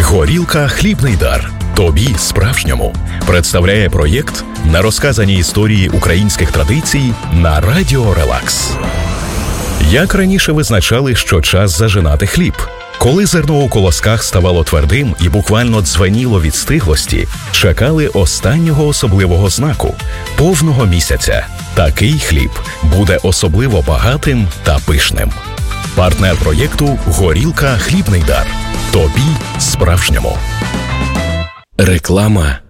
Горілка «Хлібний дар». Тобі справжньому представляє проєкт на розказані історії українських традицій на Радіо Релакс. Як раніше визначали, що час зажинати хліб? Коли зерно у колосках ставало твердим і буквально дзвеніло від стиглості, чекали останнього особливого знаку – повного місяця. Такий хліб буде особливо багатим та пишним. Партнер проєкту «Горілка «Хлібний дар». Тобі справжньому. Реклама